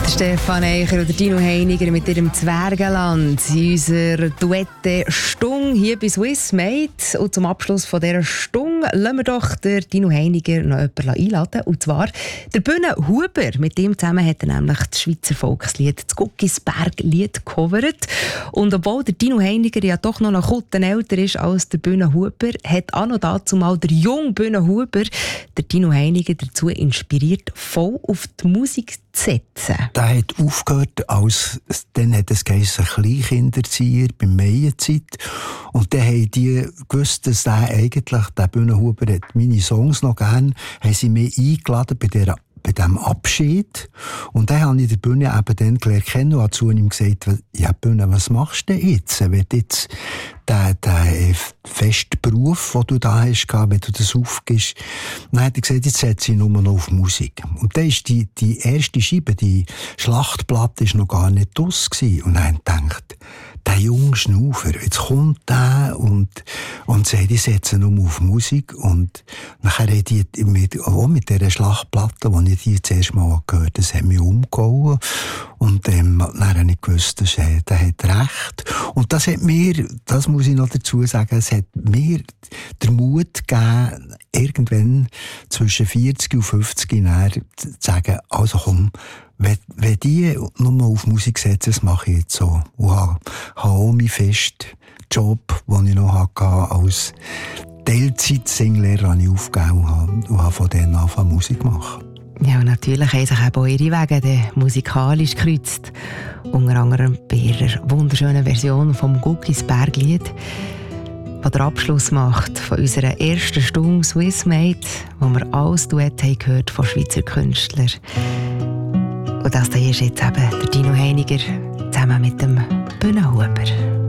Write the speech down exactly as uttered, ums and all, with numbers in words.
Stefan Eicher oder Dino Heiniger mit ihrem Zwergenland in unserer Duette Stung hier bei Swiss Made. Und zum Abschluss von dieser Stung lassen wir doch den Dino Heiniger noch jemanden einladen. Und zwar der Bühne Huber. Mit dem zusammen hat er nämlich das Schweizer Volkslied, das Guckisberg-Lied gecovert. Und obwohl der Dino Heiniger ja doch noch einen Kutten älter ist als der Bühne Huber, hat auch noch dazu mal der junge Bühne Huber der Dino Heiniger dazu inspiriert, voll auf die Musik zu setzen. Der hat aufgehört, als, dann hat es geheißen, Kleinkinderzieher bei Meienzeit. Und dann haben die gewusst, dass der eigentlich, der Bühne Huber hat meine Songs noch gern, haben sie mich eingeladen bei dieser bei diesem Abschied. Und dann habe ich die Bühne eben dann gelernt kennen und habe zu ihm gesagt, ja Bühne, was machst du denn jetzt? Wenn du jetzt den, den festen Beruf, den du da hast, wenn du das aufgibst, dann hat er gesagt, jetzt setze ich nur noch auf Musik. Und dann ist die, die erste Scheibe, die Schlachtplatte, ist noch gar nicht draus gewesen. Und dann habe ich gedacht, der junge Schnaufer, jetzt kommt der und, und sagt, ich setze nur auf Musik. Und nachher hat die mit, auch mit dieser Schlachtplatte, die ich die zuerst mal gehört habe, das hat mich umgehauen. Und ähm, dann habe ich gewusst, dass, äh, der hat recht. Und das hat mir, das muss ich noch dazu sagen, es hat mir den Mut gegeben, irgendwann zwischen vierzig und fünfzig Jahren zu sagen, also komm, wenn, wenn die nur auf Musik setzen, das mache ich jetzt so. Und habe, habe auch meinen festen Job, den ich noch hatte, als Teilzeit-Singlehrer aufgegeben und habe von denen angefangen Musik zu machen. Ja, und natürlich haben sich auch ihre Wege dann musikalisch gekreuzt. Unter anderem bei ihrer wunderschönen Version vom Guckisberg-Lied, die den Abschluss macht von unserer ersten Stunde Swiss Made, wo wir alles Duett haben gehört von Schweizer Künstlern. Und das hier ist jetzt eben der Dino Heiniger zusammen mit dem Bühne Huber.